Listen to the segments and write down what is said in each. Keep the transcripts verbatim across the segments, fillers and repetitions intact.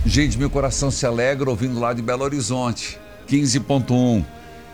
Gente, meu coração se alegra ouvindo lá de Belo Horizonte, quinze ponto um.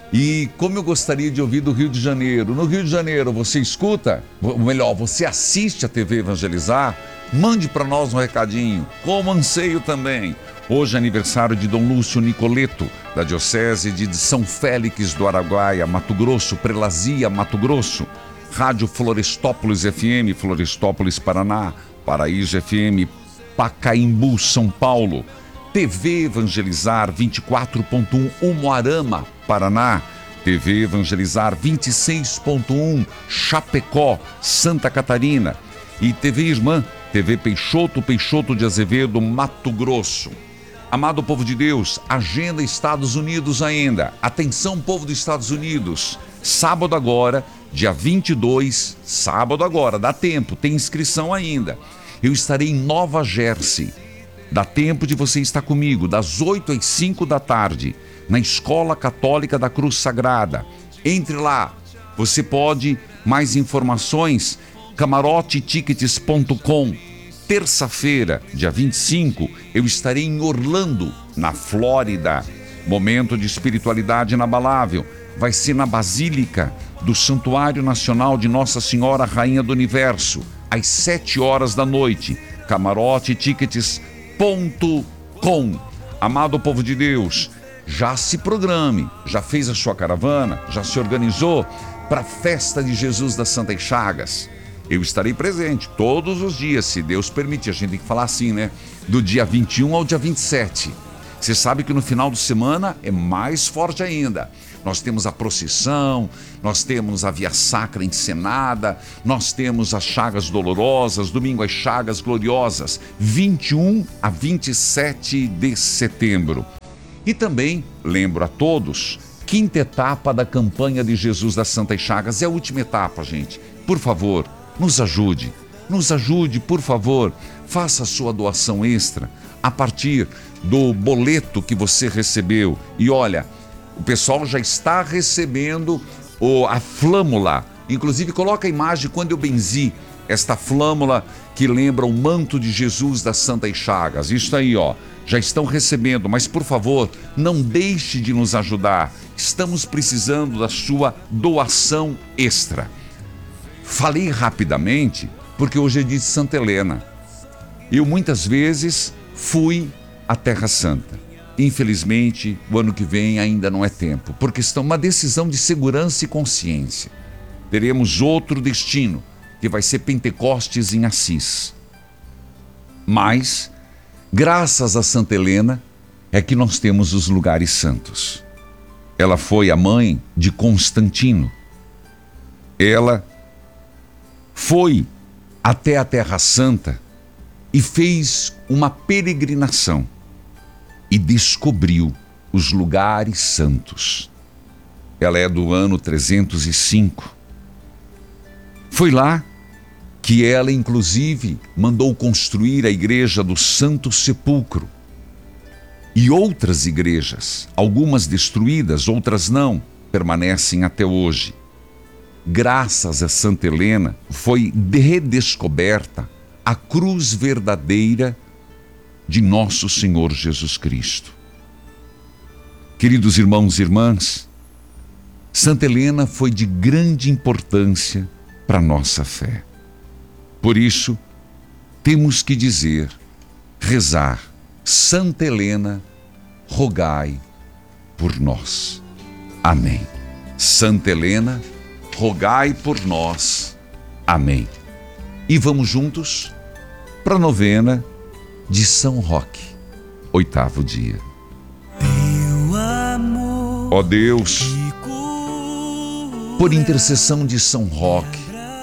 E como eu gostaria de ouvir do Rio de Janeiro. No Rio de Janeiro, você escuta, ou melhor, você assiste a T V Evangelizar? Mande para nós um recadinho, como anseio também. Hoje é aniversário de Dom Lúcio Nicoleto, da Diocese de São Félix do Araguaia, Mato Grosso, Prelazia, Mato Grosso. Rádio Florestópolis F M, Florestópolis, Paraná. Paraíso F M, Pacaembu, São Paulo. T V Evangelizar vinte e quatro ponto um, Umuarama, Paraná. T V Evangelizar vinte e seis ponto um, Chapecó, Santa Catarina. E T V Irmã, T V Peixoto, Peixoto de Azevedo, Mato Grosso. Amado povo de Deus, agenda Estados Unidos ainda. Atenção, povo dos Estados Unidos. Sábado agora, dia vinte e dois, sábado agora, dá tempo, tem inscrição ainda. Eu estarei em Nova Jersey. Dá tempo de você estar comigo, das oito às cinco da tarde, na Escola Católica da Cruz Sagrada. Entre lá, você pode, mais informações, camarote tickets ponto com. Terça-feira, dia vinte e cinco, eu estarei em Orlando, na Flórida. Momento de espiritualidade inabalável. Vai ser na Basílica do Santuário Nacional de Nossa Senhora Rainha do Universo, às sete horas da noite. camarote tickets ponto com. Amado povo de Deus, já se programe, já fez a sua caravana, já se organizou para a festa de Jesus das Santas Chagas. Eu estarei presente todos os dias, se Deus permitir. A gente tem que falar assim, né? Do dia vinte e um ao dia vinte e sete. Você sabe que no final de semana é mais forte ainda. Nós temos a procissão, nós temos a Via Sacra encenada, nós temos as Chagas Dolorosas, domingo as Chagas Gloriosas, vinte e um a vinte e sete de setembro. E também, lembro a todos, quinta etapa da campanha de Jesus das Santas Chagas. É a última etapa, gente. Por favor, nos ajude, nos ajude, por favor. Faça a sua doação extra a partir do boleto que você recebeu. E olha, o pessoal já está recebendo o, a flâmula. Inclusive, coloca a imagem quando eu benzi esta flâmula que lembra o manto de Jesus das Santas Chagas. Isso aí, ó, já estão recebendo. Mas, por favor, não deixe de nos ajudar. Estamos precisando da sua doação extra. Falei rapidamente porque hoje é dia de Santa Helena. Eu muitas vezes fui à Terra Santa. Infelizmente, o ano que vem ainda não é tempo, porque está uma decisão de segurança e consciência. Teremos outro destino, que vai ser Pentecostes em Assis. Mas, graças a Santa Helena, é que nós temos os lugares santos. Ela foi a mãe de Constantino. Ela foi até a Terra Santa e fez uma peregrinação e descobriu os lugares santos. Ela é do ano trezentos e cinco. Foi lá que ela, inclusive, mandou construir a igreja do Santo Sepulcro e outras igrejas, algumas destruídas, outras não, permanecem até hoje. Graças a Santa Helena, foi redescoberta a cruz verdadeira de nosso Senhor Jesus Cristo. Queridos irmãos e irmãs, Santa Helena foi de grande importância para a nossa fé. Por isso, temos que dizer, rezar, Santa Helena, rogai por nós. Amém. Santa Helena, rogai por nós. Amém. E vamos juntos para a novena de São Roque, oitavo dia. Ó Deus, por intercessão de São Roque,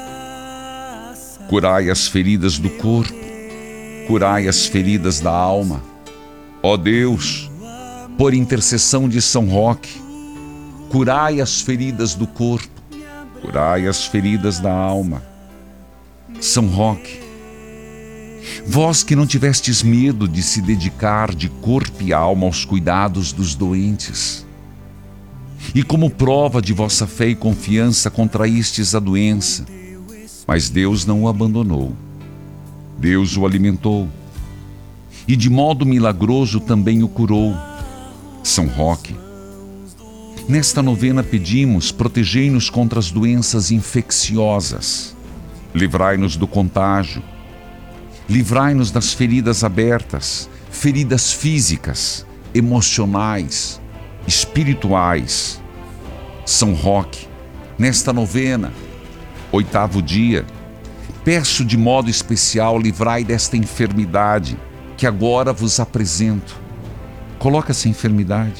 curai as feridas do corpo, curai as feridas da alma. Ó Deus, por intercessão de São Roque, curai as feridas do corpo, curai as feridas da alma. São Roque, vós que não tivestes medo de se dedicar de corpo e alma aos cuidados dos doentes, e como prova de vossa fé e confiança contraístes a doença, mas Deus não o abandonou, Deus o alimentou, e de modo milagroso também o curou. São Roque, nesta novena pedimos, protegei-nos contra as doenças infecciosas, livrai-nos do contágio, livrai-nos das feridas abertas, feridas físicas, emocionais, espirituais. São Roque, nesta novena, oitavo dia, peço de modo especial, livrai desta enfermidade que agora vos apresento. Coloca essa enfermidade.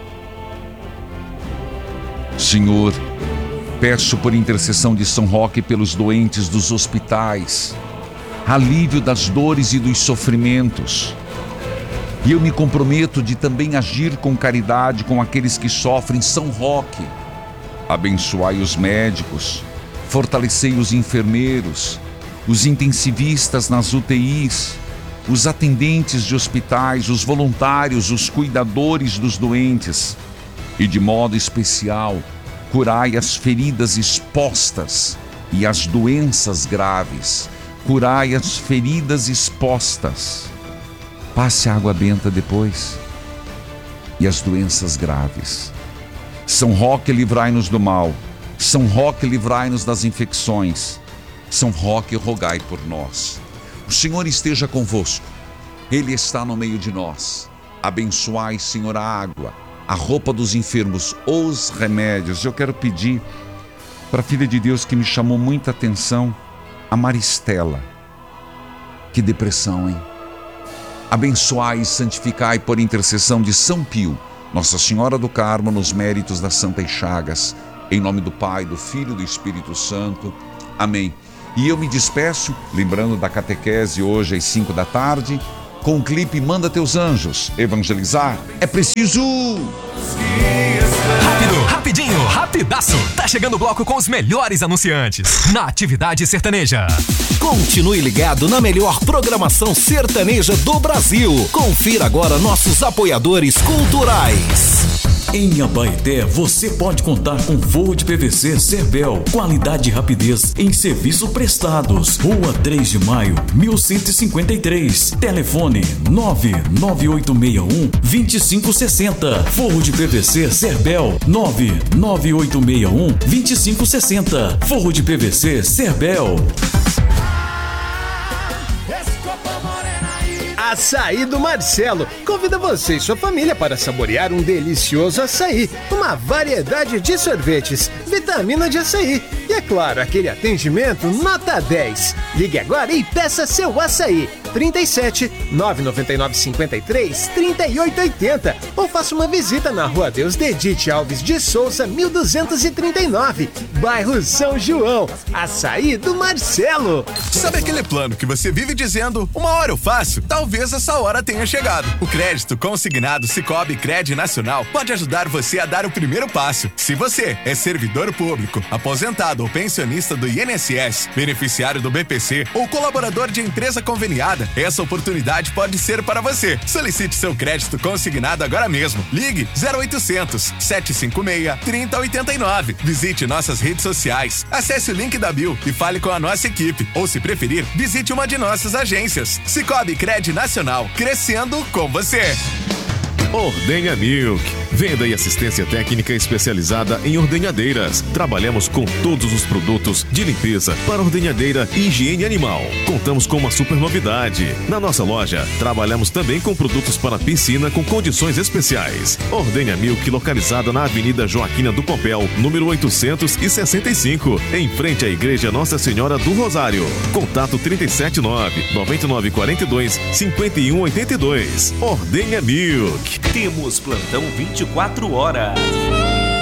Senhor, peço por intercessão de São Roque pelos doentes dos hospitais, alívio das dores e dos sofrimentos. E eu me comprometo de também agir com caridade com aqueles que sofrem. São Roque, abençoai os médicos, fortalecei os enfermeiros, os intensivistas nas U T Is, os atendentes de hospitais, os voluntários, os cuidadores dos doentes. E de modo especial, curai as feridas expostas e as doenças graves. Curai as feridas expostas. Passe a água benta depois. E as doenças graves. São Roque, livrai-nos do mal. São Roque, livrai-nos das infecções. São Roque, rogai por nós. O Senhor esteja convosco. Ele está no meio de nós. Abençoai, Senhor, a água, a roupa dos enfermos, os remédios. Eu quero pedir para a filha de Deus que me chamou muita atenção, a Maristela. Que depressão, hein? Abençoai e santificai por intercessão de São Pio, Nossa Senhora do Carmo, nos méritos das Santas Chagas. Em nome do Pai, do Filho e do Espírito Santo. Amém. E eu me despeço, lembrando da catequese hoje às cinco da tarde, com o clipe Manda Teus Anjos. Evangelizar é preciso. Rápido, rapidinho, rapidaço. Tá chegando o bloco com os melhores anunciantes na atividade sertaneja. Continue ligado na melhor programação sertaneja do Brasil. Confira agora nossos apoiadores culturais. Em Abaeté, você pode contar com forro de P V C Serbel, qualidade e rapidez em serviços prestados. Rua três de maio, mil cento e cinquenta e três. Telefone nove nove oito seis um, dois cinco seis zero. Forro de P V C Serbel, nove nove oito seis um, dois cinco seis zero. Forro de P V C Serbel. Açaí do Marcelo convida você e sua família para saborear um delicioso açaí, uma variedade de sorvetes, vitamina de açaí e, é claro, aquele atendimento nota dez. Ligue agora e peça seu açaí. trinta e sete, nove nove nove, cinquenta e três, trinta e oito oitenta ou faça uma visita na Rua Deus Dedite Alves de Souza, mil duzentos e trinta e nove, bairro São João. Açaí do Marcelo. Sabe aquele plano que você vive dizendo, uma hora eu faço? Talvez essa hora tenha chegado. O crédito consignado Sicoob Cred Nacional pode ajudar você a dar o primeiro passo. Se você é servidor público, aposentado ou pensionista do I N S S, beneficiário do B P C ou colaborador de empresa conveniada, essa oportunidade pode ser para você. Solicite seu crédito consignado agora mesmo. Ligue zero oitocentos, sete cinco seis, três zero oito nove. Visite nossas redes sociais. Acesse o link da bio e fale com a nossa equipe. Ou, se preferir, visite uma de nossas agências. Sicoob Cred Nacional, crescendo com você. Ordenha Milk. Venda e assistência técnica especializada em ordenhadeiras. Trabalhamos com todos os produtos de limpeza para ordenhadeira e higiene animal. Contamos com uma super novidade. Na nossa loja, trabalhamos também com produtos para piscina com condições especiais. Ordenha Milk, localizada na Avenida Joaquina do Pompéu, número oitocentos e sessenta e cinco, em frente à Igreja Nossa Senhora do Rosário. Contato trinta e sete nove, noventa e nove quarenta e dois, cinquenta e um oitenta e dois. Ordenha Milk. Temos plantão vinte e quatro horas.